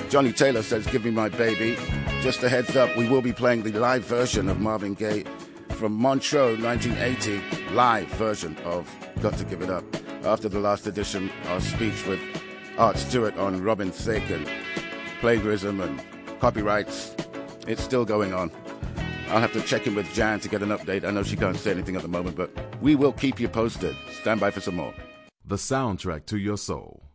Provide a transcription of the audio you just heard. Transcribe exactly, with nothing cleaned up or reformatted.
Johnny Taylor says, give me my baby. Just a heads up, we will be playing the live version of Marvin Gaye from Montreux, nineteen eighty, live version of Got to Give It Up. After the last edition, our speech with Art Stewart on Robin Thicke and plagiarism and copyrights, it's still going on. I'll have to check in with Jan to get an update. I know she can't say anything at the moment, but we will keep you posted. Stand by for some more. The soundtrack to your soul.